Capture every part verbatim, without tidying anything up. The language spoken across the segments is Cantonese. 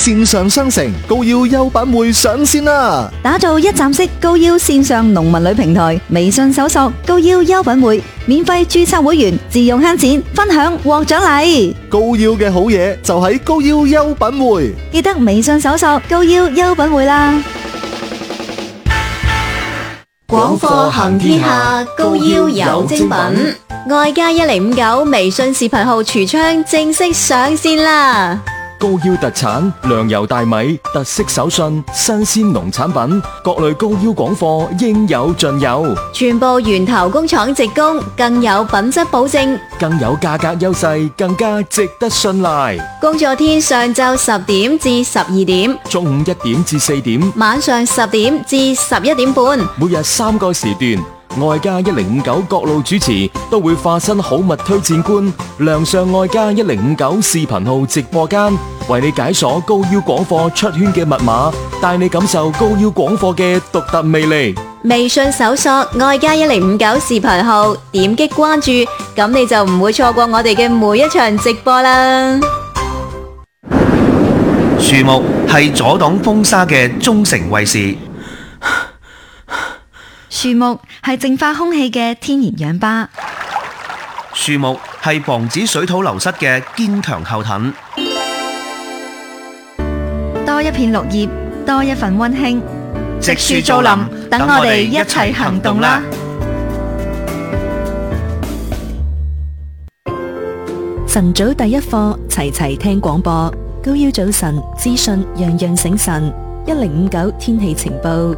線上商城高腰優品匯上線啦！ 打造一站式高腰線上農民旅平台，微信搜索高腰優品匯，免費註冊會員，自用慳錢，分享獲獎勵。 高腰嘅好嘢就喺高腰優品匯， 記得微信搜索高腰優品匯啦。 廣貨行天下，高腰有精品。愛家一零五九微信視頻號櫥窗正式上線啦！ 高腰特產糧油大米、特色手信、新鮮農產品，各類高腰廣貨應有盡有， 全部源頭工廠直供，更有品質保證， 更有價格優勢，更加值得信賴。 工作天上晝十點至十二點， 中午一點至四點， 晚上十點至十一點半， 每日三個時段。愛家一零五九各路主持都會化身好物推薦官，亮相愛家一零五九視頻號直播間，為你解鎖高腰廣貨出圈嘅密碼，帶你感受高腰廣貨嘅獨特魅力。 微信搜索愛家一零五九視頻號，點擊關注，咁你就唔會錯過我哋嘅每一場直播啦。 樹木係阻擋風沙嘅忠誠衛士。 樹木係淨化空氣嘅天然氧吧， 樹木係防止水土流失嘅堅強後盾。 多一片綠葉，多一份溫馨。 植樹造林，等我哋一齊行動啦！ 晨早第一課，齊齊聽廣播，高腰早晨資訊，樣樣醒神。一零五九天氣情報。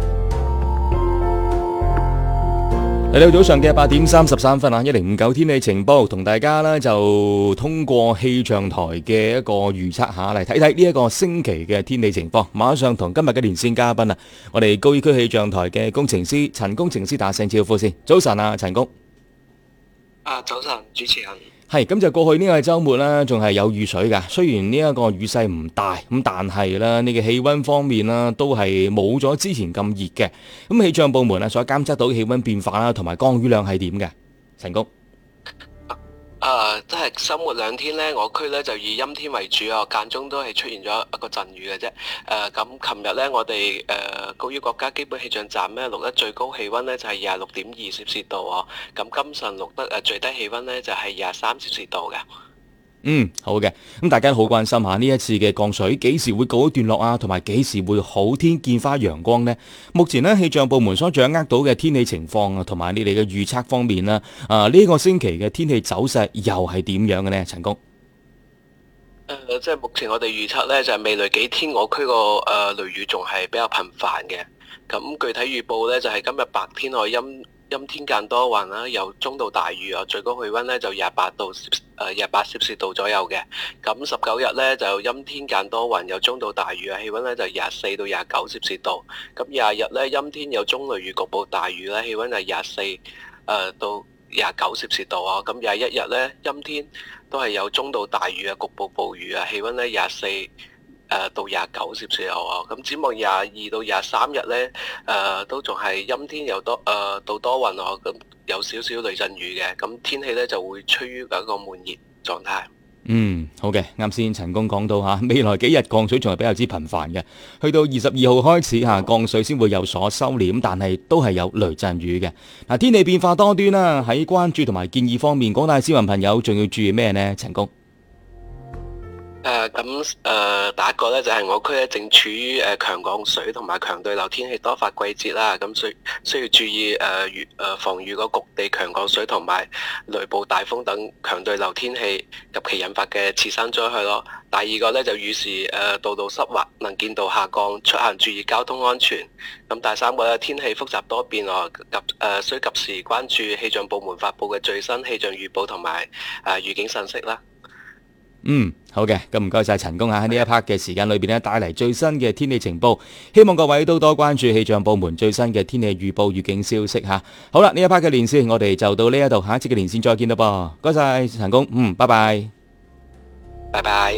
嚟到早上嘅八點三十三分啊！一零五九天氣情報同大家呢就通過氣象台嘅一個預測下嚟睇睇呢一個星期嘅天氣情況。馬上同今日嘅連線嘉賓啊，我哋高爾區氣象台嘅工程師陳工程師打聲招呼先。早晨啊，陳工。 啊，早晨，主持人。 係咁就過去呢個週末啦，仲係有雨水㗎。雖然呢一個雨勢唔大，咁但係啦，呢個氣溫方面啦，都係冇咗之前咁熱嘅。咁氣象部門啊，所監測到氣溫變化啦，同埋降雨量係點嘅？陳工。 誒，即係週末兩天呢，我區呢就以陰天為主啊，間中都係出現咗一個陣雨嘅啫。誒，咁琴日呢，我哋誒高於國家基本氣象站呢錄得最高氣溫呢就係廿六點二攝氏度啊。咁今晨錄得誒最低氣溫呢就係廿三攝氏度嘅。 嗯，好嘅。咁大家都好關心下呢一次嘅降水幾時會告一段落啊，同埋幾時會好天見花陽光呢？目前呢，氣象部門所掌握到嘅天氣情況啊，同埋你哋嘅預測方面啦，啊呢個星期嘅天氣走勢又係點樣嘅呢？陳工。 誒，即係目前我哋預測呢，就係未來幾天我區個誒雷雨仲係比較頻繁嘅。咁具體預報呢，就係今日白天我陰陰天間多雲啦，有中到大雨啊，最高氣溫呢就廿八度誒廿八攝氏度左右嘅。咁十九日呢，就陰天間多雲，有中到大雨啊，氣溫呢就廿四到廿九攝氏度。咁廿日呢，陰天有中雷雨，局部大雨咧，氣溫係廿四誒到廿九攝氏度啊。咁廿一日呢，陰天都係有中到大雨啊，局部暴雨啊，氣溫呢廿四。誒到廿九攝氏度啊，咁展望廿二到廿三日咧，誒、呃、都仲係陰天又多誒、呃、到多雲啊，咁有少少雷陣雨嘅，咁天氣咧就會趨於一個悶熱狀態。 嗯，好嘅，啱先陳工講到吓，未來幾日降水仲係比較之頻繁嘅，去到二十二號開始吓，降水先會有所收斂，但係都係有雷陣雨嘅。嗱，天氣變化多端啦，喺關注同埋建議方面，廣大市民朋友仲要注意咩呢？陳工。 誒咁誒，第一個咧就係我區咧正處於誒強降水同埋強對流天氣多發季節啦，咁需需要注意誒預誒防禦個局地強降水同埋雷暴大風等強對流天氣及其引發嘅次生災害咯。第二個咧就預示誒道路濕滑，能見度下降，出行注意交通安全。咁第三個咧天氣複雜多變啊，及誒需及時關注氣象部門發布嘅最新氣象預報同埋誒預警信息啦。 嗯，好嘅，咁唔該晒陳工啊，喺呢一 part 嘅時間裏邊咧，帶嚟最新嘅天氣情報，希望各位都多關注氣象部門最新嘅天氣預報預警消息吓。好啦，呢一 part 嘅連線我哋就到呢一度，下一次嘅連線再見啦噃，唔該晒陳工，嗯，拜拜， 拜拜。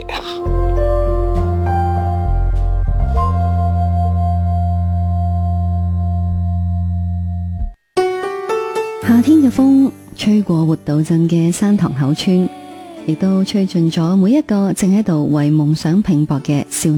夏天嘅風吹過活道鎮嘅山塘口村，亦都吹進咗每一個正喺度為夢想拼搏嘅少年。